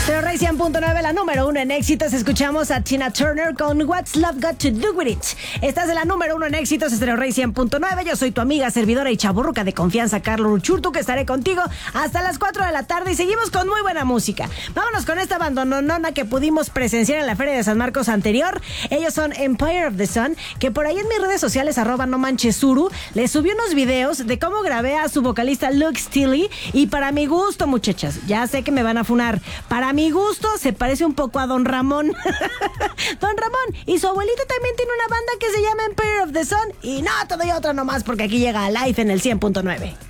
Stereo Rey 100.9, la número 1 en éxitos. Escuchamos a Tina Turner con What's Love Got to Do With It. Estás de la número 1 en éxitos, Stereo Rey 100.9. Yo soy tu amiga, servidora y chaburruca de confianza, Carlos Ruchurtu, que estaré contigo hasta las 4 de la tarde y seguimos con muy buena música. Vámonos con esta bandononona que pudimos presenciar en la Feria de San Marcos anterior. Ellos son Empire of the Sun, que por ahí en mis redes sociales, @nomanchesuru, les subí unos videos de cómo grabé a su vocalista Luke Steely. Y para mi gusto, muchachas, ya sé que me van a funar, para mi gusto se parece un poco a Don Ramón. Don Ramón y su abuelita también tiene una banda que se llama Empire of the Sun. Y no te doy otra nomás porque aquí llega Live en el 100.9.